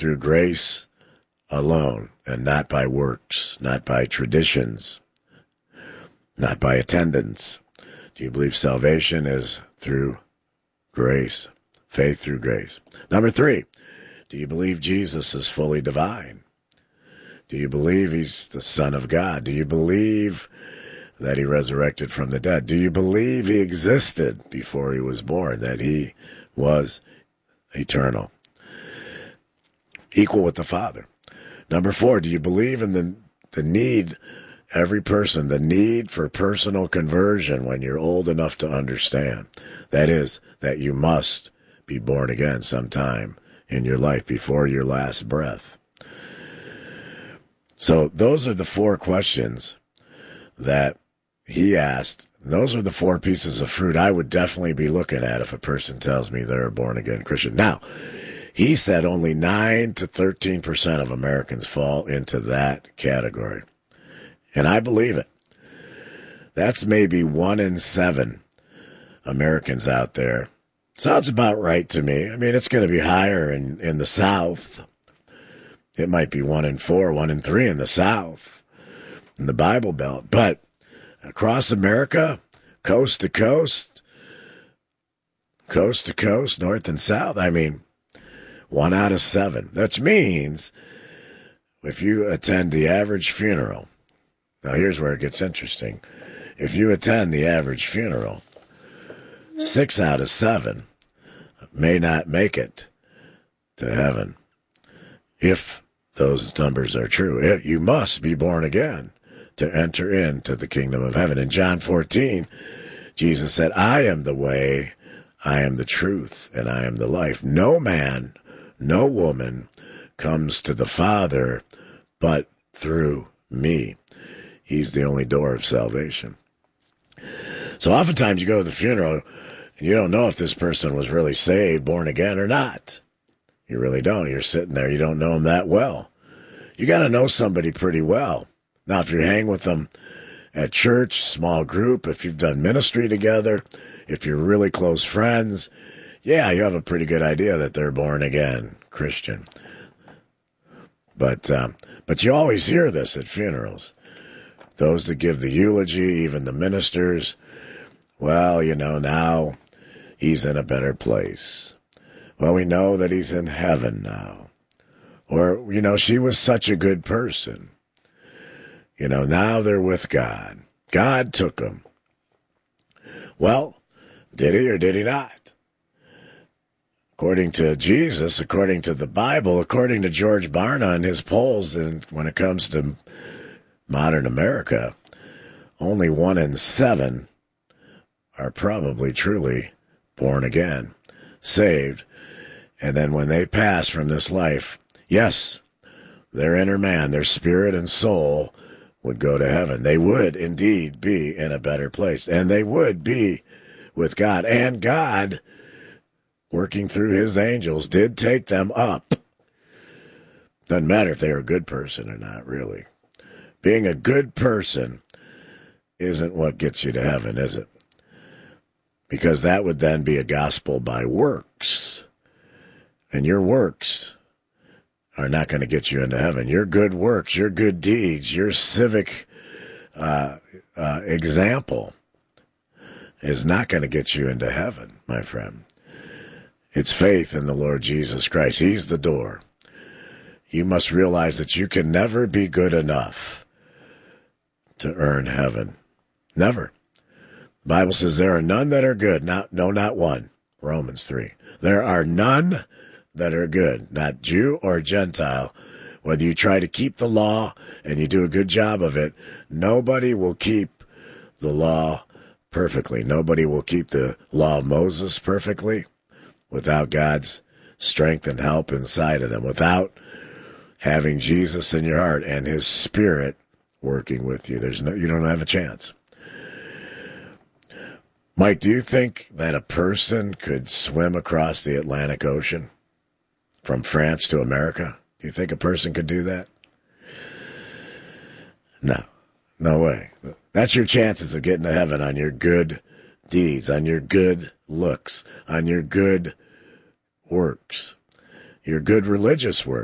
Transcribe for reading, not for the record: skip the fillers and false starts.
through grace alone, and not by works, not by traditions, not by attendance? Do you believe salvation is through grace, faith through grace? Number 3, do you believe Jesus is fully divine? Do you believe he's the Son of God? Do you believe that he resurrected from the dead? Do you believe he existed before he was born, that he was eternal, equal with the Father? Number 4, do you believe in the need, every person, the need for personal conversion when you're old enough to understand? That is, that you must be born again sometime in your life before your last breath. So those are the 4 questions that he asked. Those are the 4 pieces of fruit I would definitely be looking at if a person tells me they're a born-again Christian. Now, he said only 9 to 13% of Americans fall into that category. And I believe it. That's maybe 1 in 7 Americans out there. Sounds about right to me. I mean, it's going to be higher in the South. It might be 1 in 4, 1 in 3 in the South, in the Bible Belt. But across America, coast to coast, north and south, I mean, 1 out of 7. That means if you attend the average funeral, now here's where it gets interesting. If you attend the average funeral, 6 out of 7 may not make it to heaven. If those numbers are true, you must be born again to enter into the kingdom of heaven. In John 14, Jesus said, I am the way, I am the truth, and I am the life. No man, no woman comes to the Father but through me. He's the only door of salvation. So oftentimes you go to the funeral and you don't know if this person was really saved, born again or not. You really don't. You're sitting there. You don't know them that well. You got to know somebody pretty well. Now, if you hang with them at church, small group, if you've done ministry together, if you're really close friends, yeah, you have a pretty good idea that they're born again Christian. But you always hear this at funerals. Those that give the eulogy, even the ministers, well, now he's in a better place. Well, we know that he's in heaven now. Or, she was such a good person. Now they're with God. God took them. Well, did he or did he not? According to Jesus, according to the Bible, according to George Barna and his polls, and when it comes to modern America, only 1 in 7 are probably truly born again, saved. And then when they pass from this life, yes, their inner man, their spirit and soul would go to heaven. They would indeed be in a better place. And they would be with God. And God, working through his angels, did take them up. Doesn't matter if they're a good person or not, really. Being a good person isn't what gets you to heaven, is it? Because that would then be a gospel by works. And your works are not going to get you into heaven. Your good works, your good deeds, your civic example is not going to get you into heaven, my friend. It's faith in the Lord Jesus Christ. He's the door. You must realize that you can never be good enough to earn heaven. Never. The Bible says there are none that are good. Not one. Romans 3. There are none that are good, not Jew or Gentile. Whether you try to keep the law and you do a good job of it, nobody will keep the law perfectly. Nobody will keep the law of Moses perfectly without God's strength and help inside of them, without having Jesus in your heart and his Spirit working with you. You don't have a chance. Mike, do you think that a person could swim across the Atlantic Ocean from France to America? Do you think a person could do that? No way. That's your chances of getting to heaven, on your good deeds, on your good looks, on your good works, your good religious works.